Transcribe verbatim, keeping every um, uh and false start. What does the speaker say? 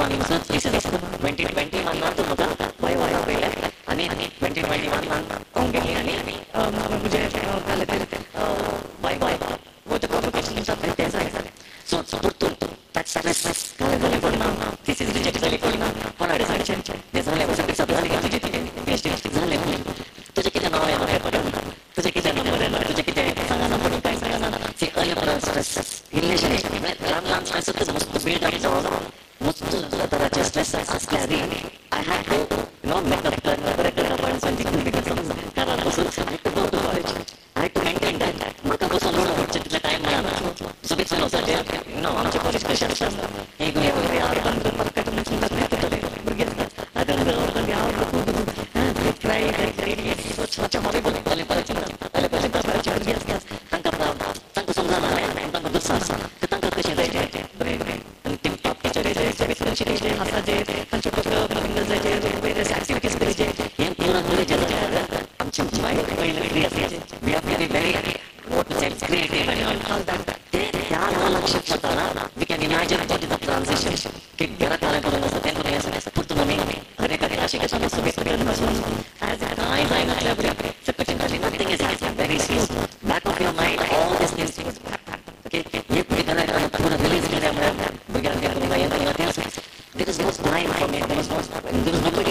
आम्हीनुसरच places असतो twenty twenty one ना तर बघा वय वया पहिले आणि ट्वेंटी ट्वेंटी वन पाहून गेली आणि म्हणजे झालं ते वय वय वो तर कॉम्प्लिकेशनचा तेच आहे सो soprattutto that's stress kale delle forma ti si dice delle forma parlare sai c'è ne sono le cose che sapere che ti ti ti ti झाले तुझे किती नाव आहे तुझे किती नंबर आहे तुझे किती सांगा नंबर काय सांगा ना ते अल्प स्ट्रेस रिलेशन लहान लहान स्ट्रेस मस्त बिल्ड आहे जवळ मस्त तराचे स्ट्रेस असल्या आधी I had to know makeup करणं करणं पण समथिंग बिकॉज कारण बसून go to college I to maintain that म्हाका बसून रोड वरचे तितले टाइम मेळना सगळेच नवसाचे यू नो आमचे कॉलेज कशे आसता एक एक यार बंद पक्का तुम्ही सुंदर नाही तितले भुरगे असतात आता बंद यार खूप ट्राय ट्राय स्वच्छ हॉरिबल पहिले पहिले चिंता पहिले पहिले प्रश्नाची भुरगे असतात तांकां तांकां समजाना तांकां दुसरा आसा तर तांकां कशें जायचे बरें आनी टिकटॉक टिचरीचे विसरचे हासाचे तांचे पत्र जायचे वेगवेगळे ऍक्टिव्हिटीज करचे हें पूर्ण नॉलेज जाता आमची मायंड पहिले फ्री आसचे we are very very what to say creative and all that त्या लक्षात जाताना we can imagine what is the transition की घरात आल्या करून असं ते करून असं पुढचं मम्मी अरे कधी अशी कशी मस्त बेस्ट बसून as a guy I know every so potentially nothing is happening very slow back of your mind all these things okay ये पूरी तरह पूरा रिलीज कर रहा है बगैर के पूरा ये नहीं होता है there is no time for me there is no there is no